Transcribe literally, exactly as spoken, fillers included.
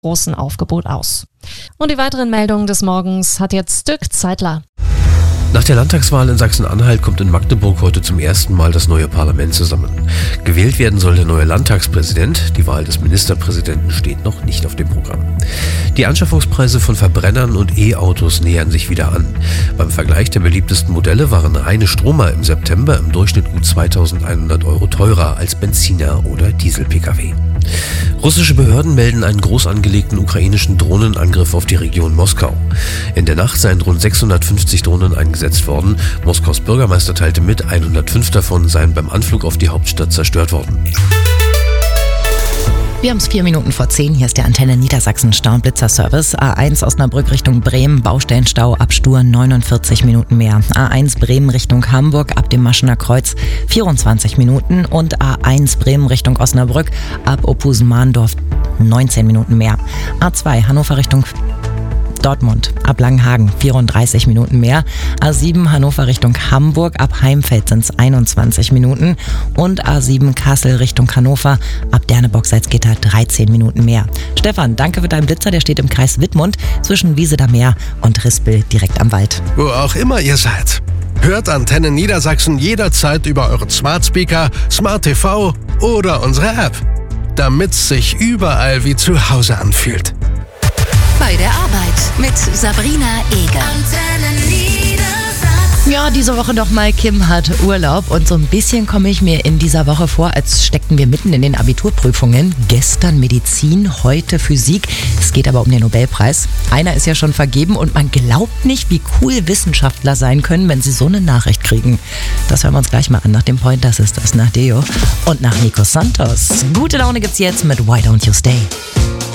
großen Aufgebot aus. Und die weiteren Meldungen des Morgens hat jetzt Dirk Zeitler. Nach der Landtagswahl in Sachsen-Anhalt kommt in Magdeburg heute zum ersten Mal das neue Parlament zusammen. Gewählt werden soll der neue Landtagspräsident. Die Wahl des Ministerpräsidenten steht noch nicht auf dem Programm. Die Anschaffungspreise von Verbrennern und E-Autos nähern sich wieder an. Beim Vergleich der beliebtesten Modelle waren reine Stromer im September im Durchschnitt gut zweitausendeinhundert Euro teurer als Benziner- oder Diesel-P K W. Russische Behörden melden einen groß angelegten ukrainischen Drohnenangriff auf die Region Moskau. In der Nacht seien rund sechshundertfünfzig Drohnen eingesetzt worden. Moskaus Bürgermeister teilte mit, hundertfünf davon seien beim Anflug auf die Hauptstadt zerstört worden. Wir haben es vier Minuten vor zehn. Hier ist der Antenne Niedersachsen Stau- und Blitzerservice. A eins Osnabrück Richtung Bremen, Baustellenstau ab Stur neunundvierzig Minuten mehr. A eins Bremen Richtung Hamburg ab dem Maschener Kreuz vierundzwanzig Minuten und A eins Bremen Richtung Osnabrück ab Ophusen-Mahndorf neunzehn Minuten mehr. A zwei Hannover Richtung Dortmund ab Langenhagen vierunddreißig Minuten mehr. A sieben Hannover Richtung Hamburg ab Heimfeld sind es einundzwanzig Minuten und A sieben Kassel Richtung Hannover ab Dernebock-Salzgitter dreizehn Minuten mehr. Stefan, danke für deinen Blitzer, der steht im Kreis Wittmund zwischen Wiesedaer Meer und Rispel direkt am Wald. Wo auch immer ihr seid. Hört Antenne Niedersachsen jederzeit über euren Smart Speaker, Smart T V oder unsere App, damit es sich überall wie zu Hause anfühlt. Bei der Arbeit mit Sabrina Eger. Ja, diese Woche nochmal, Kim hat Urlaub und so ein bisschen komme ich mir in dieser Woche vor, als steckten wir mitten in den Abiturprüfungen. Gestern Medizin, heute Physik. Es geht aber um den Nobelpreis. Einer ist ja schon vergeben und man glaubt nicht, wie cool Wissenschaftler sein können, wenn sie so eine Nachricht kriegen. Das hören wir uns gleich mal an. Nach dem Point, das ist das nach Deo und nach Nico Santos. Gute Laune gibt's jetzt mit Why Don't You Stay.